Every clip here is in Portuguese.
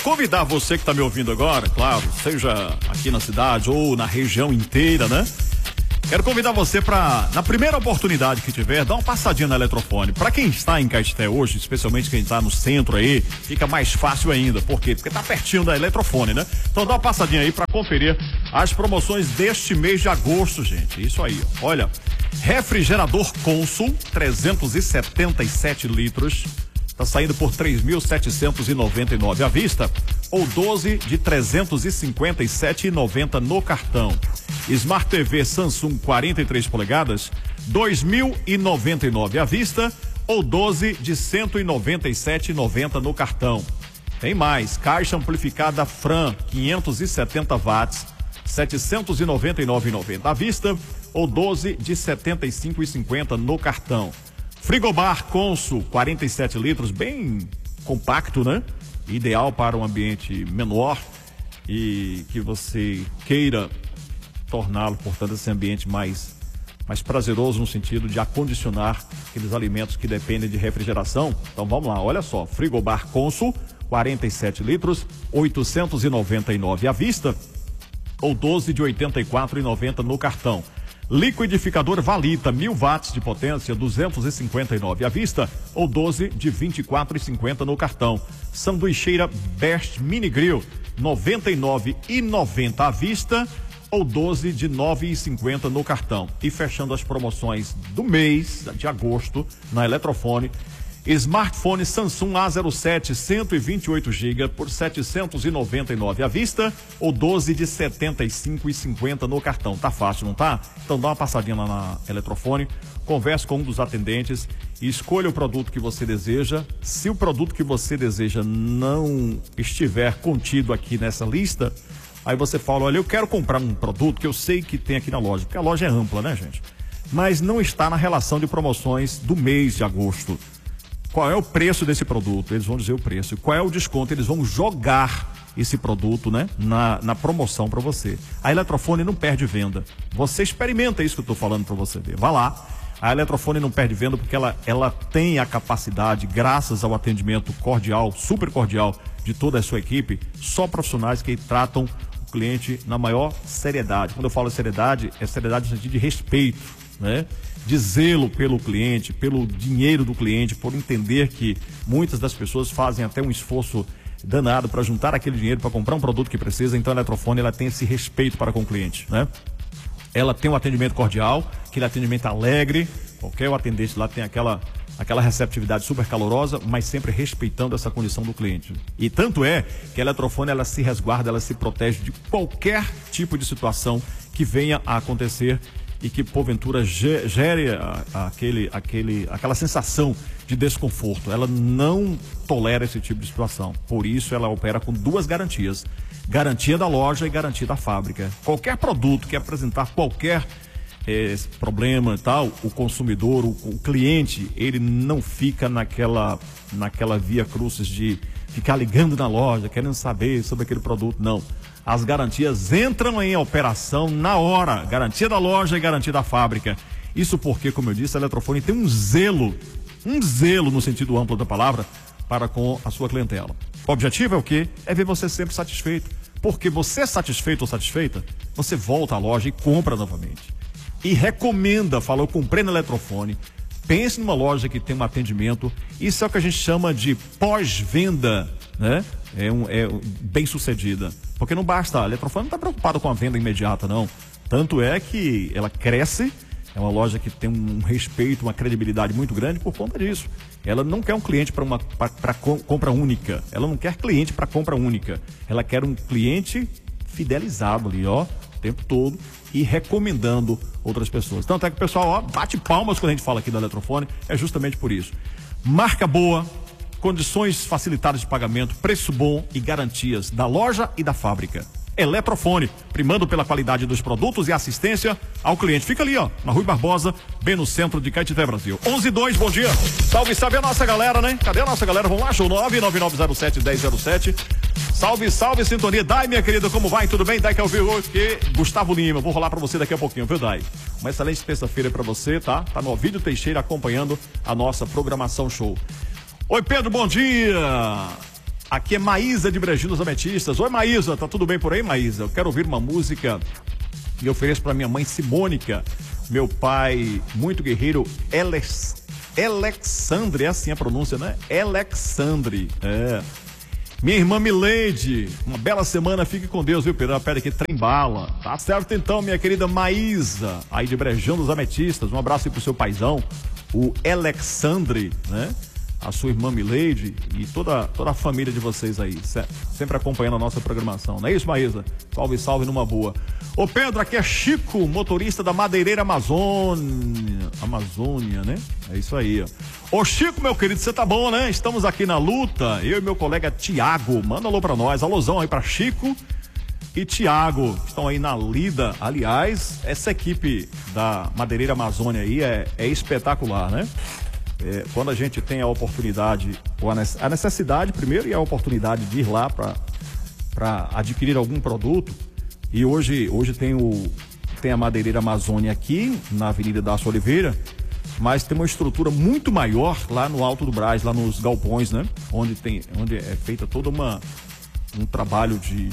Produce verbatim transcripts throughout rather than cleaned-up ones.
convidar você que está me ouvindo agora, claro, seja aqui na cidade ou na região inteira, né? Quero convidar você para, na primeira oportunidade que tiver, dar uma passadinha na Eletrofone. Para quem está em Caetité hoje, especialmente quem está no centro aí, fica mais fácil ainda. Por quê? Porque tá pertinho da Eletrofone, né? Então dá uma passadinha aí para conferir as promoções deste mês de agosto, gente. Isso aí, ó. Olha, refrigerador Consul, trezentos e setenta e sete litros. Tá saindo por três mil setecentos e noventa e nove à vista ou doze de trezentos e cinquenta e sete reais e noventa centavos no cartão. Smart T V Samsung quarenta e três polegadas, dois mil e noventa e nove à vista ou doze de cento e noventa e sete reais e noventa centavos no cartão. Tem mais, caixa amplificada Fran quinhentos e setenta watts, setecentos e noventa e nove reais e noventa centavos à vista ou doze de setenta e cinco reais e cinquenta centavos no cartão. Frigobar Consul, quarenta e sete litros, bem compacto, né? Ideal para um ambiente menor e que você queira torná-lo, portanto, esse ambiente mais, mais prazeroso no sentido de acondicionar aqueles alimentos que dependem de refrigeração. Então vamos lá, olha só, Frigobar Consul, quarenta e sete litros, oitocentos e noventa e nove à vista ou doze de oitenta e quatro reais e noventa centavos no cartão. Liquidificador Valita, mil watts de potência, duzentos e cinquenta e nove à vista ou doze de vinte e quatro reais e cinquenta centavos no cartão. Sanduicheira Best Mini Grill, noventa e nove reais e noventa centavos à vista ou doze de nove reais e cinquenta centavos no cartão. E fechando as promoções do mês de agosto na Eletrofone, smartphone Samsung A zero sete cento e vinte e oito gigas por setecentos e noventa e nove à vista ou doze de setenta e cinco reais e cinquenta centavos no cartão. Tá fácil, não tá? Então dá uma passadinha lá na Eletrofone, converse com um dos atendentes e escolha o produto que você deseja. Se o produto que você deseja não estiver contido aqui nessa lista, aí você fala, olha, eu quero comprar um produto que eu sei que tem aqui na loja, porque a loja é ampla, né, gente? Mas não está na relação de promoções do mês de agosto. Qual é o preço desse produto? Eles vão dizer o preço. Qual é o desconto? Eles vão jogar esse produto, né, na, na promoção para você. A Eletrofone não perde venda. Você experimenta isso que eu estou falando para você ver. Vá lá. A Eletrofone não perde venda porque ela, ela tem a capacidade, graças ao atendimento cordial, super cordial de toda a sua equipe, só profissionais que tratam o cliente na maior seriedade. Quando eu falo seriedade, é seriedade no sentido de respeito, né? De zelo pelo cliente, pelo dinheiro do cliente, por entender que muitas das pessoas fazem até um esforço danado para juntar aquele dinheiro para comprar um produto que precisa. Então a Eletrofone, ela tem esse respeito para com o cliente, né? Ela tem um atendimento cordial, aquele atendimento alegre, qualquer atendente lá tem aquela, aquela receptividade super calorosa, mas sempre respeitando essa condição do cliente. E tanto é que a Eletrofone, ela se resguarda, ela se protege de qualquer tipo de situação que venha a acontecer e que porventura gere a, a, aquele, aquele, aquela sensação de desconforto. Ela não tolera esse tipo de situação. Por isso ela opera com duas garantias. Garantia da loja e garantia da fábrica. Qualquer produto que apresentar qualquer eh, problema e tal, o consumidor, o, o cliente, ele não fica naquela, naquela via crucis de ficar ligando na loja, querendo saber sobre aquele produto. Não. As garantias entram em operação na hora. Garantia da loja e garantia da fábrica. Isso porque, como eu disse, a Eletrofone tem um zelo, um zelo no sentido amplo da palavra, para com a sua clientela. O objetivo é o quê? É ver você sempre satisfeito. Porque você satisfeito ou satisfeita, você volta à loja e compra novamente. E recomenda, fala, eu comprei na Eletrofone. Pense numa loja que tem um atendimento. Isso é o que a gente chama de pós-venda, né? É, um, é bem sucedida. Porque não basta, a Eletrofone não está preocupada com a venda imediata, não. Tanto é que ela cresce, é uma loja que tem um respeito, uma credibilidade muito grande por conta disso. Ela não quer um cliente para uma para compra única. Ela não quer cliente para compra única. Ela quer um cliente fidelizado ali, ó, o tempo todo e recomendando outras pessoas. Tanto é que o pessoal, ó, bate palmas quando a gente fala aqui da Eletrofone, é justamente por isso. Marca boa, condições facilitadas de pagamento, preço bom e garantias da loja e da fábrica. Eletrofone, primando pela qualidade dos produtos e assistência ao cliente. Fica ali, ó, na Rui Barbosa, bem no centro de Caetité, Brasil. onze e dois, bom dia. Salve, salve a nossa galera, né? Cadê a nossa galera? Vamos lá, show nove nove nove zero sete um zero zero sete. Salve, salve, sintonia. Dai, minha querida, como vai? Tudo bem? Dai que eu vi hoje que Gustavo Lima. Vou rolar pra você daqui a pouquinho, viu, Dai? Uma excelente terça-feira pra você, tá? Tá no Ovídio Teixeira acompanhando a nossa programação show. Oi, Pedro, bom dia. Aqui é Maísa de Brejinho dos Ametistas. Oi, Maísa, tá tudo bem por aí, Maísa? Eu quero ouvir uma música e ofereço para minha mãe Simônica, meu pai muito guerreiro, Alex, Alexandre, é assim a pronúncia, né? Alexandre, é. Minha irmã Mileide, uma bela semana, fique com Deus, viu, Pedro? Ela pede aqui, trem bala. Tá certo então, minha querida Maísa, aí de Brejão dos Ametistas. Um abraço aí pro seu paizão, o Alexandre, né? A sua irmã Mileide e toda, toda a família de vocês aí, sempre acompanhando a nossa programação. Não é isso, Maísa? Salve, salve numa boa. Ô Pedro, aqui é Chico, motorista da Madeireira Amazônia. Amazônia, né? É isso aí, ó. Ô Chico, meu querido, você tá bom, né? Estamos aqui na luta, eu e meu colega Tiago. Manda alô pra nós, alôzão aí pra Chico e Tiago, estão aí na lida. Aliás, essa equipe da Madeireira Amazônia aí é, é espetacular, né? É, quando a gente tem a oportunidade, ou a necessidade primeiro e a oportunidade de ir lá para adquirir algum produto, e hoje, hoje tem, o, tem a Madeireira Amazônia aqui na Avenida Dácio Oliveira, mas tem uma estrutura muito maior lá no Alto do Brás, lá nos galpões, né? Onde, tem, onde é feita toda uma um trabalho de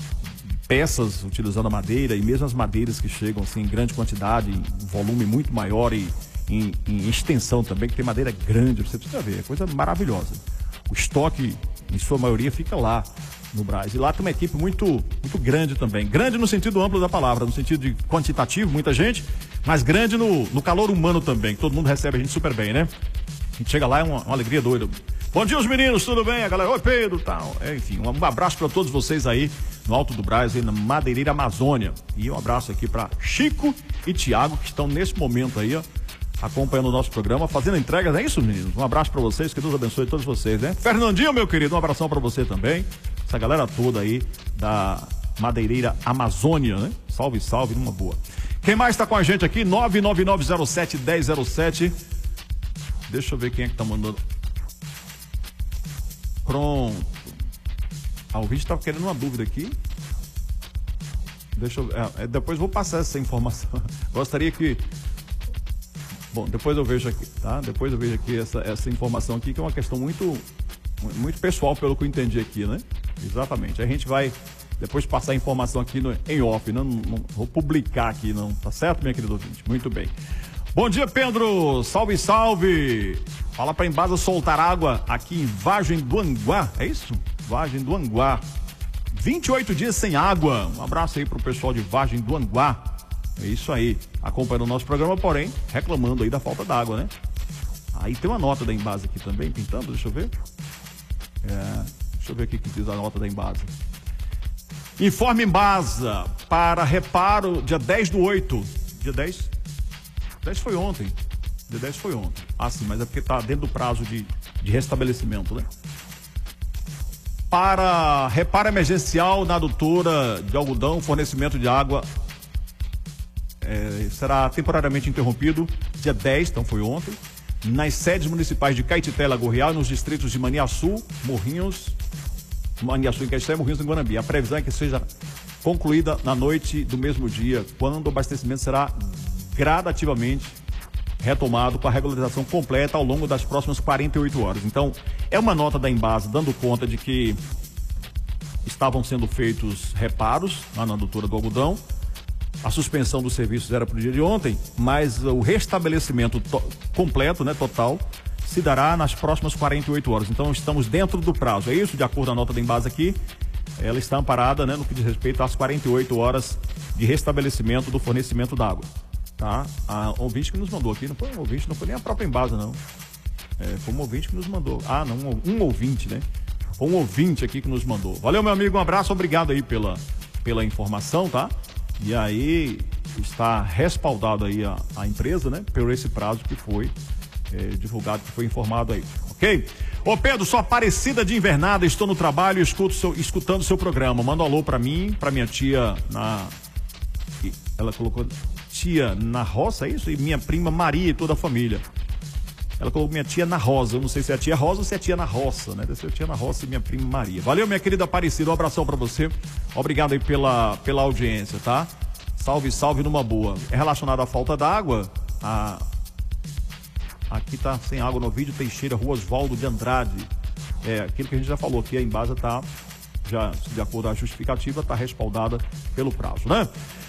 peças utilizando a madeira, e mesmo as madeiras que chegam assim, em grande quantidade, em volume muito maior e Em, em extensão também, que tem madeira grande, você precisa ver, é coisa maravilhosa. O estoque, em sua maioria, fica lá no Brás. E lá tem uma equipe muito, muito grande também. Grande no sentido amplo da palavra, no sentido de quantitativo, muita gente, mas grande no, no calor humano também, que todo mundo recebe a gente super bem, né? A gente chega lá, é uma, uma alegria doida. Bom dia, os meninos, tudo bem? A galera, oi Pedro, tal. É, enfim, um abraço para todos vocês aí no Alto do Brás, aí na Madeireira Amazônia. E um abraço aqui para Chico e Tiago, que estão nesse momento aí, ó, acompanhando o nosso programa, fazendo entregas, é isso, meninos? Um abraço pra vocês, que Deus abençoe todos vocês, né? Fernandinho, meu querido, um abração pra você também. Essa galera toda aí da Madeireira Amazônia, né? Salve, salve, numa boa. Quem mais tá com a gente aqui? nove nove nove zero sete, um zero zero sete. Deixa eu ver quem é que tá mandando. Pronto. Ah, o vídeo tava querendo uma dúvida aqui. Deixa eu... É, depois vou passar essa informação. Gostaria que... Bom, depois eu vejo aqui, tá? Depois eu vejo aqui essa, essa informação aqui, que é uma questão muito, muito pessoal, pelo que eu entendi aqui, né? Exatamente. A gente vai depois passar a informação aqui no, em off, não, não vou publicar aqui, não. Tá certo, minha querida ouvinte? Muito bem. Bom dia, Pedro. Salve, salve. Fala pra Embasa soltar água aqui em Vargem do Anguá. É isso? Vargem do Anguá. vinte e oito dias sem água. Um abraço aí pro pessoal de Vargem do Anguá. É isso aí, acompanhando o nosso programa, porém, reclamando aí da falta d'água, né? Aí tem uma nota da Embasa aqui também, pintando, deixa eu ver. É, deixa eu ver aqui o que diz a nota da Embasa. Informe Embasa para reparo dia dez do oito. Dia dez? dez foi ontem. Dia dez foi ontem. Ah, sim, mas é porque tá dentro do prazo de, de restabelecimento, né? Para reparo emergencial na adutora de algodão, fornecimento de água... É, será temporariamente interrompido dia dez, então foi ontem, nas sedes municipais de Caetité e Lagoa Real, nos distritos de Maniaçu, Morrinhos, Maniaçu em Caetité e Morrinhos em Guanambi. A previsão é que seja concluída na noite do mesmo dia, quando o abastecimento será gradativamente retomado com a regularização completa ao longo das próximas quarenta e oito horas. Então, é uma nota da Embasa dando conta de que estavam sendo feitos reparos lá na adutora do algodão. A suspensão dos serviços era para o dia de ontem, mas o restabelecimento completo, né, total, se dará nas próximas quarenta e oito horas. Então estamos dentro do prazo. É isso, de acordo com a nota da Embasa aqui, ela está amparada, né, no que diz respeito às quarenta e oito horas de restabelecimento do fornecimento d'água. Tá? A ouvinte que nos mandou aqui, não foi um ouvinte, não foi nem a própria Embasa, não. É, foi um ouvinte que nos mandou. Ah, não, um, um ouvinte, né? Foi um ouvinte aqui que nos mandou. Valeu, meu amigo, um abraço, obrigado aí pela, pela informação, tá? E aí está respaldado aí a, a empresa, né? Por esse prazo que foi é, divulgado, que foi informado aí, ok? Ô Pedro, sou Aparecida de Invernada, estou no trabalho e escuto seu, escutando seu programa. Manda um alô pra mim, pra minha tia na... Ela colocou tia na roça, é isso? E minha prima Maria e toda a família. Ela colocou minha tia na rosa, eu não sei se é a tia rosa ou se é a tia na roça, né? Deve ser a tia na roça e minha prima Maria. Valeu, minha querida Aparecida, um abração pra você. Obrigado aí pela, pela audiência, tá? Salve, salve numa boa. É relacionado à falta d'água, a... aqui tá sem água no vídeo, Teixeira, Rua Osvaldo de Andrade. É aquilo que a gente já falou, que a Embasa está, já, de acordo com a justificativa, está respaldada pelo prazo, né?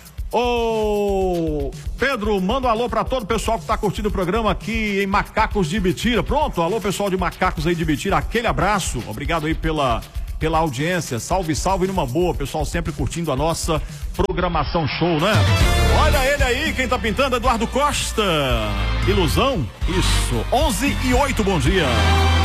Ô, Pedro, manda um alô pra todo o pessoal que tá curtindo o programa aqui em Macacos de Ibitira. Pronto, alô pessoal de Macacos aí de Ibitira, aquele abraço, obrigado aí pela, pela audiência, salve, salve numa boa, pessoal sempre curtindo a nossa programação show, né? Olha ele aí, quem tá pintando, Eduardo Costa, Ilusão, isso, onze e oito, bom dia.